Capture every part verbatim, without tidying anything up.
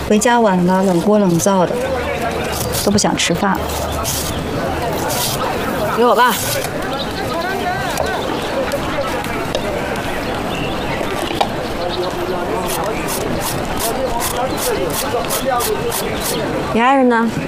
回家晚了，冷锅冷灶的，都不想吃饭了。 给我吧。你爱人呢？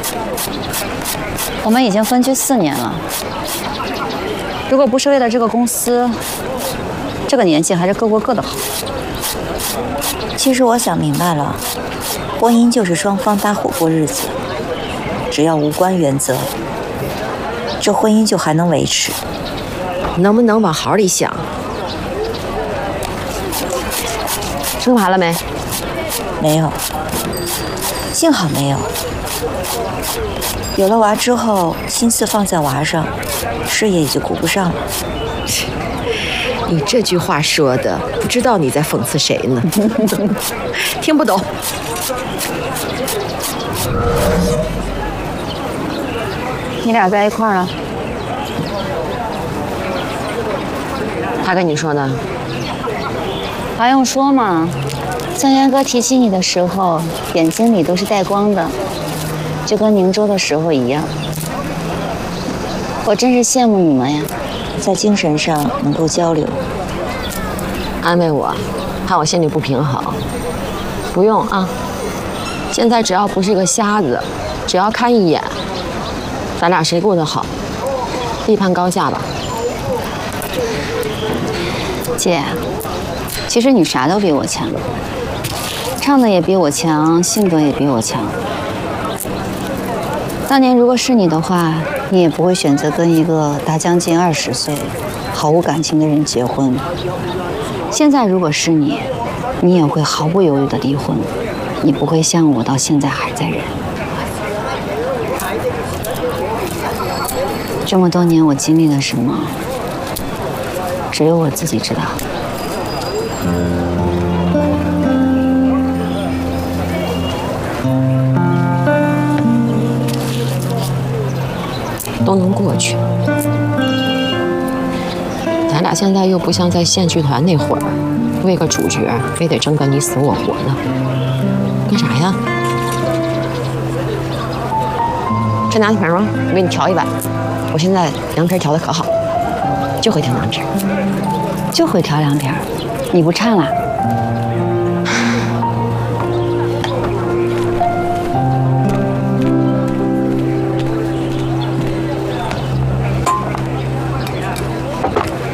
我们已经分居四年了。如果不是为了这个公司，这个年纪还是各过各的好。 其实我想明白了，婚姻就是双方搭伙过日子，只要无关原则，这婚姻就还能维持。 能不能往好里想？生娃了没？ 没有，幸好没有。有了娃之后，心思放在娃上，事业也就顾不上了。 你这句话说的，不知道你在讽刺谁呢？听不懂。 你俩在一块儿了？ 他跟你说的？ 还用说吗？曾源哥提起你的时候，眼睛里都是带光的，就跟宁州的时候一样。我真是羡慕你们呀， 在精神上能够交流。 安慰我，怕我心里不平衡。不用啊，现在只要不是个瞎子，只要看一眼，咱俩谁过得好，一攀高下吧。 姐，其实你啥都比我强，唱的也比我强，性格也比我强。当年如果是你的话，你也不会选择跟一个大将近二十岁、毫无感情的人结婚。现在如果是你，你也会毫不犹豫的离婚，你不会像我到现在还在忍。这么多年我经历了什么，只有我自己知道。 都能过去。咱俩现在又不像在县剧团那会儿，为个主角非得争个你死我活的，干啥呀？吃凉皮吗？我给你调一碗。我现在凉皮调的可好，就会调凉皮， 就会调凉皮，你不唱啦？